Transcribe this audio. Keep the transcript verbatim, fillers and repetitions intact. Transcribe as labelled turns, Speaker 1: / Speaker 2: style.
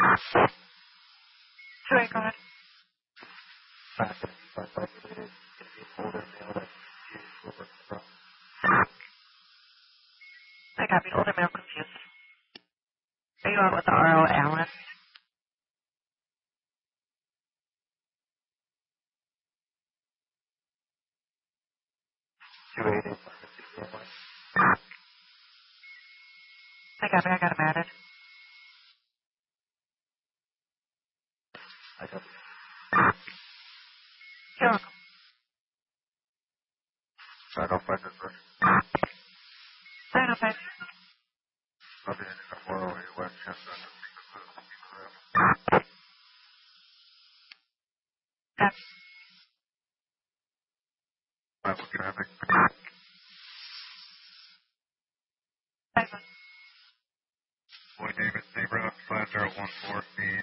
Speaker 1: Sorry, go ahead. I got me older male confused. Are you out with the R O Allen? I got me, I got him added. You're welcome.
Speaker 2: I don't find it first.
Speaker 1: nine oh five.
Speaker 2: I'll be in the four oh eight West Chestnut.
Speaker 1: Yeah.
Speaker 2: I'm looking at it.
Speaker 1: Bye.
Speaker 2: Boy David, Zebra, five zero one four, speed